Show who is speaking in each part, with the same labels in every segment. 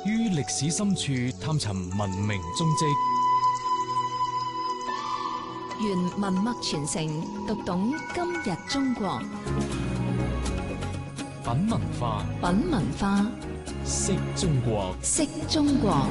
Speaker 1: 於歷史深處探尋文明蹤跡，
Speaker 2: 願文脈傳承，讀懂今日中國。
Speaker 1: 品文化，
Speaker 2: 品文化，
Speaker 1: 識中國，
Speaker 2: 識中國。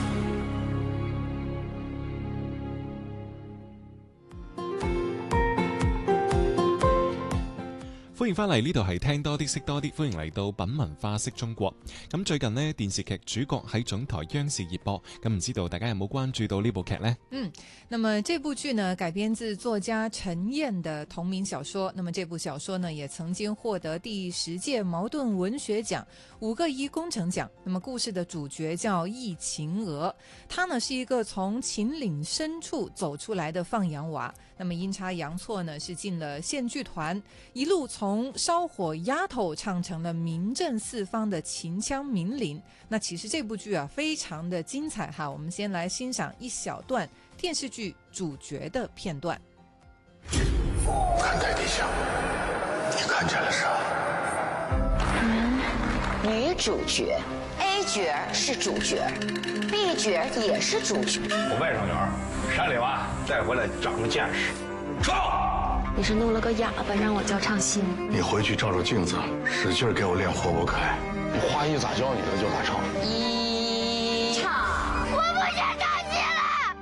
Speaker 3: 歡迎翻嚟，呢度係聽多啲識多啲，歡迎嚟到品文化識中國。咁最近呢，電視劇主角喺總台央視熱播，咁唔知道大家有冇關注到呢部劇呢？
Speaker 4: 那麼這部劇呢改編自作家陳燕的同名小說，那麼這部小說呢也曾經獲得第10屆茅盾文學獎、5個一工程獎。那麼故事的主角叫易秦娥，她呢是一個從秦嶺深處走出來的放羊娃，那麼陰差陽錯呢是進了縣劇團，一路從燒火丫頭唱成了名震四方的秦腔名伶。那其實這部劇啊非常的精彩哈，我們先來欣賞一小段電視劇主角的片段。
Speaker 5: 看台底下，你看見了啥？
Speaker 6: 女主角 A 角是主角 ，B 角也是主角。
Speaker 5: 我外甥女兒，山里娃带回来长见识。上！
Speaker 7: 你是弄了个哑巴讓我教唱戲嗎？
Speaker 5: 你回去照照鏡子，使勁給我練活活凱。你花藝咋教你的就咋唱。
Speaker 6: 唱，我不想唱戲了。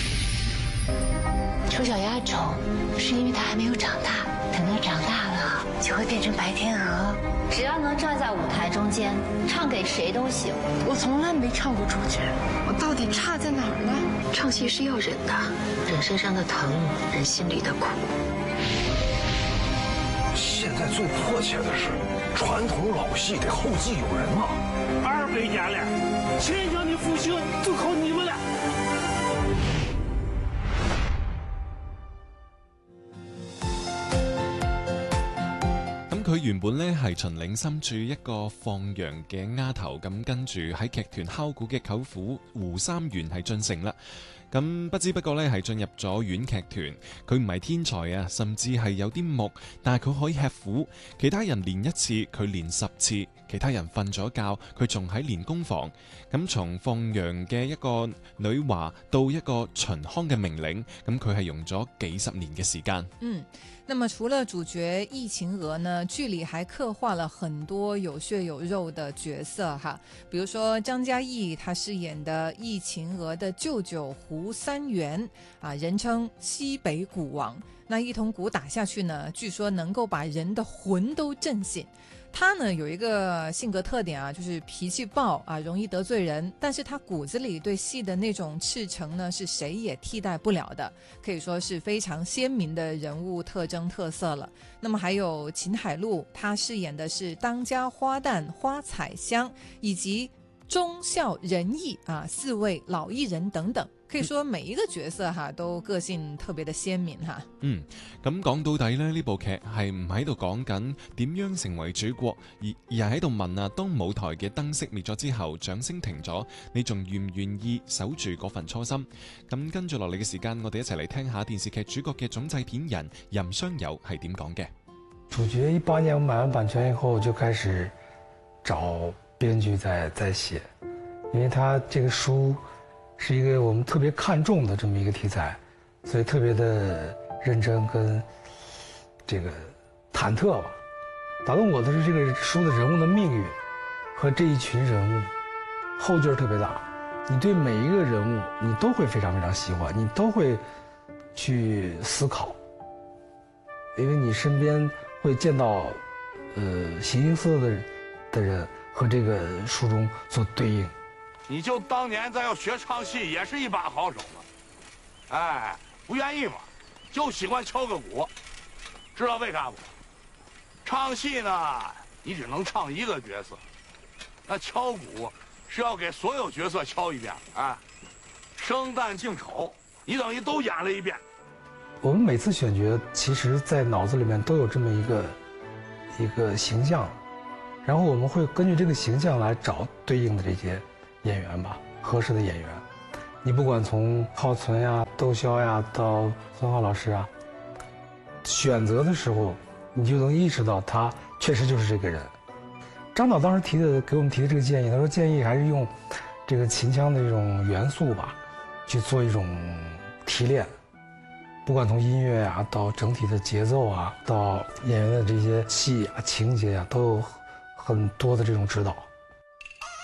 Speaker 7: 丑小鴨醜，是因為它還沒有長大，等它長大了就會變成白天鵝。
Speaker 6: 只要能站在舞台中間，唱給誰都行。
Speaker 7: 我從來沒唱過主角，我到底差在哪兒呢？唱戲是要忍的，忍身上的疼，忍心裡的苦。
Speaker 5: 現在最迫切的是，傳統老戲得後繼有人嘛。
Speaker 8: 200年了，秦腔的復興就靠你們了。
Speaker 3: 佢原本咧係秦嶺深處一個放羊嘅丫頭，咁跟住喺劇團敲鼓嘅舅父胡三元係進城啦。咁不知不覺咧係進入咗縣劇團，佢唔係天才啊，甚至係有啲木，但係佢可以吃苦。其他人練1次，佢練10次；其他人瞓咗覺，佢仲喺練功房。咁從放羊嘅一個女娃到一個秦腔嘅名伶，咁佢係用咗幾十年嘅時間。
Speaker 4: 那麼除了主角易秦娥呢，劇裏還刻畫了很多有血有肉的角色哈，比如說張嘉譯他飾演的易秦娥的舅舅胡三元啊，人稱西北鼓王。那一筒鼓打下去呢，據說能夠把人的魂都震醒。他呢有一個性格特點啊，就是脾氣暴啊，容易得罪人，但是他骨子裏對戲的那種赤誠呢，是誰也替代不了的，可以說是非常鮮明的人物特徵特色了。那麼還有秦海璐，他飾演的是當家花旦花彩香，以及忠孝仁義啊4位老藝人等等，可以說每一個角色哈都個性特別的鮮明哈。
Speaker 3: 咁講到底呢部劇係唔喺度講緊點樣成為主角，而係喺度問啊，當舞台嘅燈飾滅咗之後，掌聲停咗，你仲願唔願意守住嗰份初心？咁跟住落嚟嘅時間，我哋一齊嚟聽下電視劇主角嘅總製片人任湘友係點講嘅。
Speaker 9: 主角18年我買完版權以後就開始找編劇在寫，因為他這個書是一個我們特別看重的這麼一個題材，所以特別的認真跟這個忐忑吧。打動我的是這個書的人物的命運和這一群人物，後勁特別大。你對每一個人物你都會非常非常喜歡，你都會去思考，因為你身邊會見到形形色色的人和這個書中所對應。
Speaker 5: 你就當年咱要學唱戲，也是一把好手嘛。哎，不願意嘛，就喜歡敲個鼓，知道為啥不？唱戲呢，你只能唱一個角色，那敲鼓是要給所有角色敲一遍，哎，生旦淨丑，你等於都演了一遍。
Speaker 9: 我們每次選角，其實在腦子裡面都有這麼一個形象，然後我們會根據這個形象來找對應的這些演員吧，合適的演員。你不管從浩存呀、竇驍呀到孫浩老師啊，選擇的時候，你就能意識到他確實就是這個人。 张导当时给我们提的这个建议，他说建议还是用这个秦腔的这种元素吧，去做一种提炼，不管从音乐啊到整体的节奏啊，到演员的这些戏啊情节啊，都有很多的这种指导。